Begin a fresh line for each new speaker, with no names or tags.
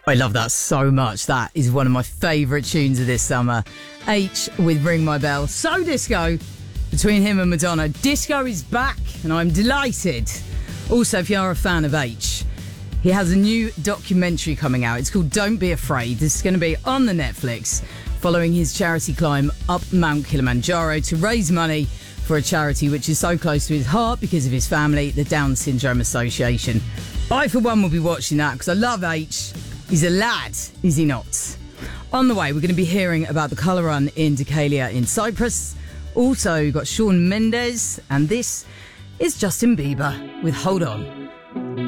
I love that so much. That is one of my favourite tunes of this summer. H with Ring My Bell. So disco between him and Madonna. Disco is back and I'm delighted. Also, if you are a fan of H, he has a new documentary coming out. It's called Don't Be Afraid. This is going to be on the Netflix following his charity climb up Mount Kilimanjaro to raise money for a charity which is so close to his heart because of his family, the Down Syndrome Association. I, for one, will be watching that because I love H. He's a lad, is he not? On the way, we're going to be hearing about the colour run in Deucalion in Cyprus. Also, we've got Shawn Mendes, and this is Justin Bieber with Hold On.